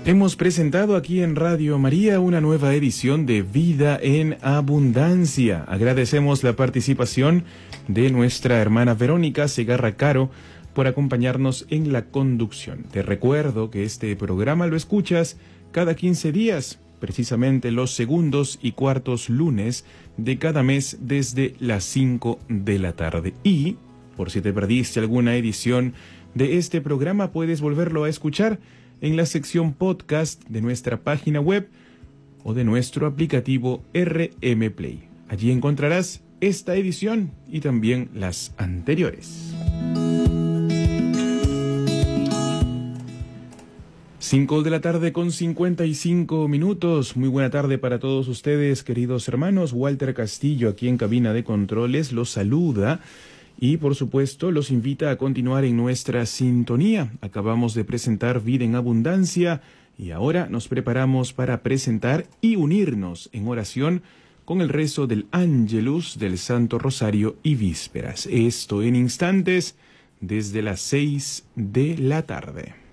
Hemos presentado aquí en Radio María una nueva edición de Vida en Abundancia. Agradecemos la participación de nuestra hermana Verónica Segarra Caro por acompañarnos en la conducción. Te recuerdo que este programa lo escuchas cada 15 días, precisamente los segundos y cuartos lunes de cada mes desde las 5 de la tarde. Y, por si te perdiste alguna edición de este programa, puedes volverlo a escuchar en la sección podcast de nuestra página web o de nuestro aplicativo RM Play. Allí encontrarás esta edición y también las anteriores. 5 de la tarde con 55 minutos. Muy buena tarde para todos ustedes, queridos hermanos. Walter Castillo, aquí en cabina de controles, los saluda. Y, por supuesto, los invita a continuar en nuestra sintonía. Acabamos de presentar Vida en Abundancia y ahora nos preparamos para presentar y unirnos en oración con el rezo del Ángelus del Santo Rosario y Vísperas. Esto en instantes desde las 6 de la tarde.